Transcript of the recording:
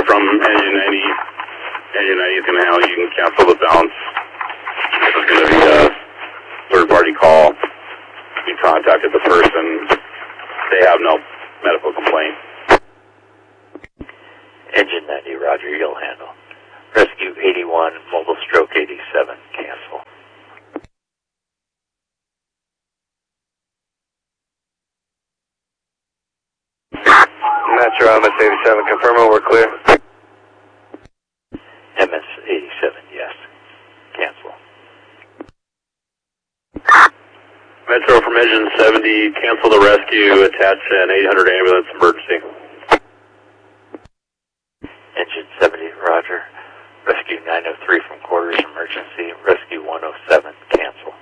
from Engine 90. Engine 90 is going to handle. You can cancel the bounce. This is going to be a third-party call. We contacted the person. They have no medical complaint. Engine 90, roger, you'll handle. Rescue 81, mobile stroke 87, cancel. Metro MS-87, confirming we're clear. MS-87, yes. Cancel. Metro from Engine 70, cancel the rescue, attach an 800 ambulance emergency. Engine 70, roger. Rescue 903 from quarters emergency. Rescue 107, cancel.